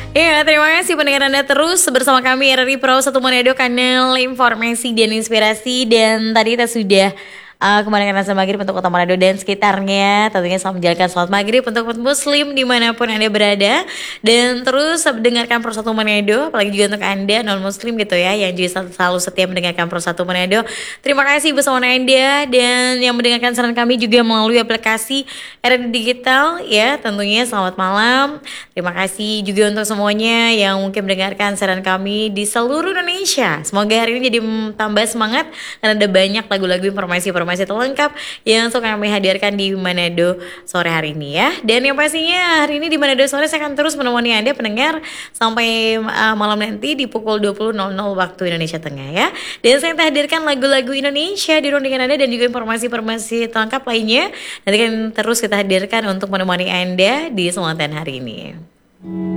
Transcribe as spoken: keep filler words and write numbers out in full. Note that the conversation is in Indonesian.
Iya, terima kasih pendengar Anda terus bersama kami R R I Pro satu Manado, kanal informasi dan inspirasi. Dan tadi kita sudah uh, kembali ke Nasa Maghrib untuk Kota Manado dan sekitarnya. Tentunya selamat menjalankan sholat maghrib untuk umat muslim dimanapun Anda berada. Dan terus dengarkan Pro satu Manado, apalagi juga untuk Anda non muslim gitu ya, yang juga selalu setia mendengarkan Pro satu Manado. Terima kasih bersama Anda dan yang mendengarkan saran kami juga melalui aplikasi R R I Digital ya. Tentunya selamat malam. Terima kasih juga untuk semuanya yang mungkin mendengarkan saran kami di seluruh Indonesia. Semoga hari ini jadi tambah semangat karena ada banyak lagu-lagu informasi-informasi terlengkap yang suka kami hadirkan di Manado sore hari ini ya. Dan yang pastinya hari ini di Manado sore saya akan terus menemani Anda pendengar sampai uh, malam nanti di pukul dua puluh nol nol waktu Indonesia Tengah ya. Dan saya akan hadirkan lagu-lagu Indonesia di ruang dengan Anda dan juga informasi-informasi terlengkap lainnya. Nanti kan terus kita hadirkan untuk menemani Anda di Selatan hari ini.